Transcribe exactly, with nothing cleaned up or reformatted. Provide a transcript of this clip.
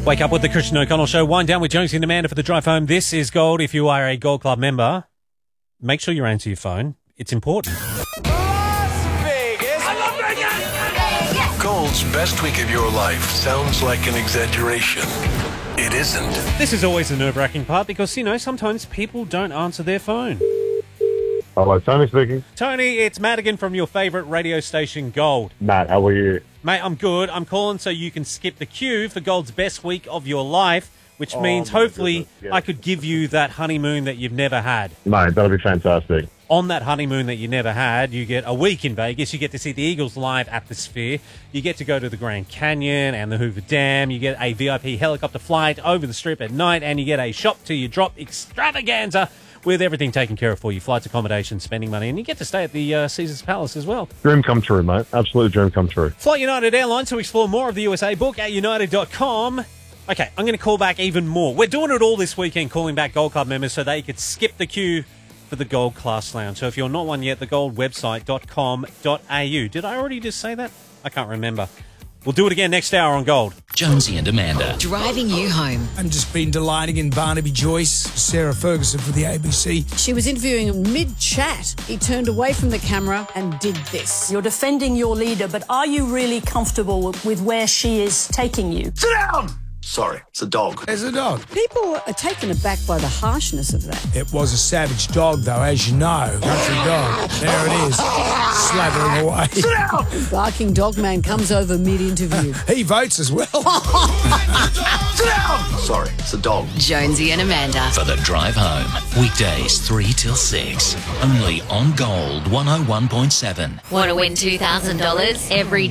Wake up with the Christian O'Connell Show. Wind down with Jonesy and Amanda for the drive home. This is Gold. If you are a Gold Club member, make sure you answer your phone. It's important. Las Vegas. Gold's best week of your life sounds like an exaggeration. It isn't. This is always the nerve-wracking part because, you know, sometimes people don't answer their phone. Hello, Tony speaking. Tony, it's Madigan from your favourite radio station, Gold. Matt, how are you? Mate, I'm good. I'm calling so you can skip the queue for Gold's best week of your life, which Oh, means my hopefully goodness, yes. I could give you that honeymoon that you've never had. Mate, that'll be fantastic. On that honeymoon that you never had, you get a week in Vegas. You get to see the Eagles live at the Sphere. You get to go to the Grand Canyon and the Hoover Dam. You get a V I P helicopter flight over the Strip at night, and you get a shop till you drop extravaganza with everything taken care of for you, flights, accommodation, spending money, and you get to stay at the uh, Caesars Palace as well. Dream come true, mate. Absolute dream come true. Fly United Airlines to explore more of the U S A. Book at united dot com. Okay, I'm going to call back even more. We're doing it all this weekend, calling back Gold Club members so they could skip the queue for the Gold Class Lounge. So if you're not one yet, the gold website dot com dot a u. Did I already just say that? I can't remember. We'll do it again next hour on Gold. Jonesy and Amanda. Driving you home. I've just been delighting in Barnaby Joyce, Sarah Ferguson for the A B C. She was interviewing him mid-chat. He turned away from the camera and did this. You're defending your leader, but are you really comfortable with where she is taking you? Sit down! Sorry, it's a dog. There's a dog. People are taken aback by the harshness of that. It was a savage dog, though, as you know. Country dog. There it is, slavering away. Sit down! Barking dog man comes over mid-interview. He votes as well. Sit down! Sorry, it's a dog. Jonesy and Amanda. For the drive home. Weekdays three till six. Only on Gold one oh one point seven. Want to win two thousand dollars every